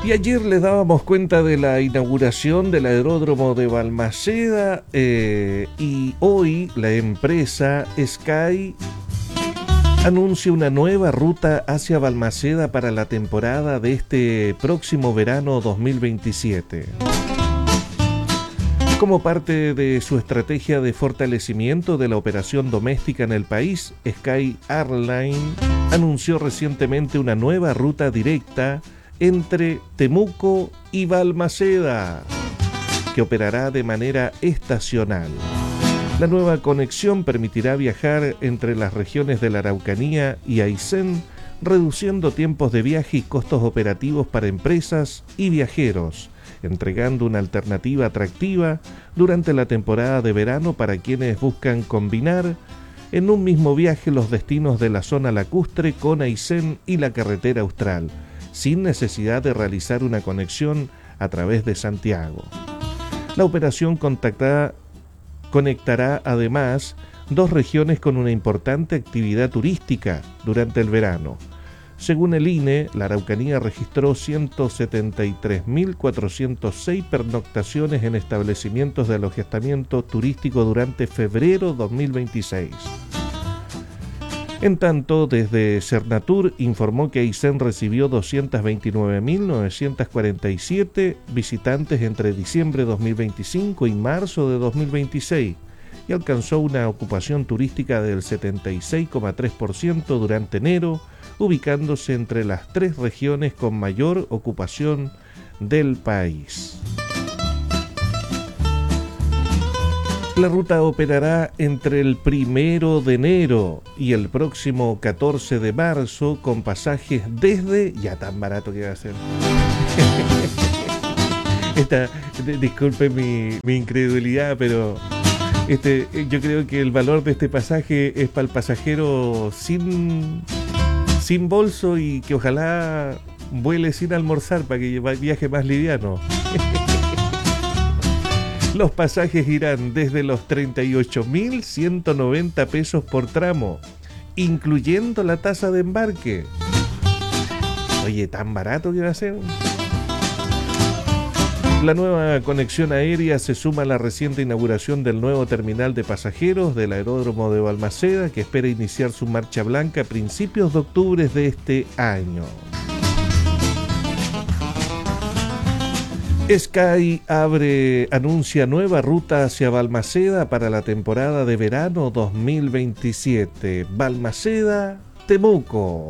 Y ayer les dábamos cuenta de la inauguración del aeródromo de Balmaceda y hoy la empresa Sky anuncia una nueva ruta hacia Balmaceda para la temporada de este próximo verano 2027. Como parte de su estrategia de fortalecimiento de la operación doméstica en el país, Sky Airline anunció recientemente una nueva ruta directa entre Temuco y Balmaceda, que operará de manera estacional. La nueva conexión permitirá viajar entre las regiones de la Araucanía y Aysén, reduciendo tiempos de viaje y costos operativos para empresas y viajeros, entregando una alternativa atractiva durante la temporada de verano para quienes buscan combinar en un mismo viaje los destinos de la zona lacustre con Aysén y la carretera austral, sin necesidad de realizar una conexión a través de Santiago. La operación conectará además dos regiones con una importante actividad turística durante el verano. Según el INE, la Araucanía registró 173.406 pernoctaciones en establecimientos de alojamiento turístico durante febrero 2026. En tanto, desde Cernatur informó que Aysén recibió 229.947 visitantes entre diciembre de 2025 y marzo de 2026 y alcanzó una ocupación turística del 76,3% durante enero, ubicándose entre las tres regiones con mayor ocupación del país. La ruta operará entre el 1 de enero y el próximo 14 de marzo con pasajes desde... Ya tan barato que va a ser. Disculpe mi incredulidad, pero yo creo que el valor de este pasaje es para el pasajero sin bolso y que ojalá vuele sin almorzar para que viaje más liviano. Los pasajes irán desde los 38.190 pesos por tramo, incluyendo la tasa de embarque. Oye, ¿tan barato que va a ser? La nueva conexión aérea se suma a la reciente inauguración del nuevo terminal de pasajeros del aeródromo de Balmaceda, que espera iniciar su marcha blanca a principios de octubre de este año. Sky anuncia nueva ruta hacia Balmaceda para la temporada de verano 2027. Balmaceda, Temuco.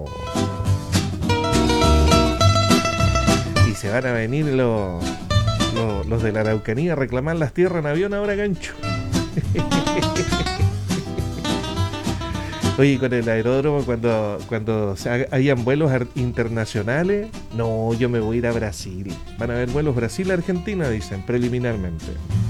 Y se van a venir los de la Araucanía a reclamar las tierras en avión ahora, gancho. Oye, con el aeródromo, cuando hayan vuelos internacionales, no, yo me voy a ir a Brasil. Van a haber vuelos Brasil-Argentina, dicen, preliminarmente.